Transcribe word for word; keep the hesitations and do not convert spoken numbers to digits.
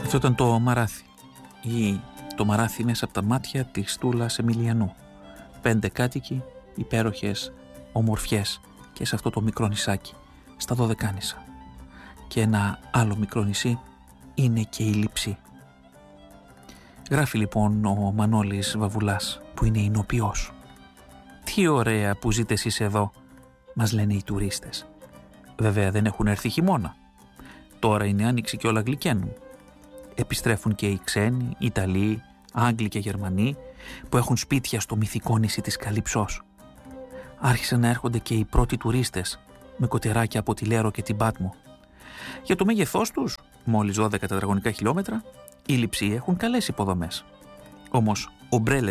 Αυτό ήταν το Μαράθι ή το Μαράθι μέσα από τα μάτια της Τούλας Εμιλιανού. Πέντε κάτοικοι, υπέροχες ομορφιές και σε αυτό το μικρό νησάκι, στα Δωδεκάνησα. Και ένα άλλο μικρό νησί είναι και η Λειψή. Γράφει λοιπόν ο Μανώλης Βαβουλάς, που είναι εινοποιός. «Τι ωραία που ζείτε εσείς εδώ», μας λένε οι τουρίστες. Βέβαια δεν έχουν έρθει χειμώνα. Τώρα είναι άνοιξη και όλα γλυκαίνουν. Επιστρέφουν και οι ξένοι, Ιταλοί, Άγγλοι και Γερμανοί που έχουν σπίτια στο μυθικό νησί της Καλυψός. Άρχισαν να έρχονται και οι πρώτοι τουρίστες με κοτεράκια από τη Λέρο και την Πάτμο. Για το μέγεθός τους, μόλις δώδεκα τετραγωνικά χιλιόμετρα, οι Λειψοί έχουν καλές υποδομές. Όμως ομπρέλες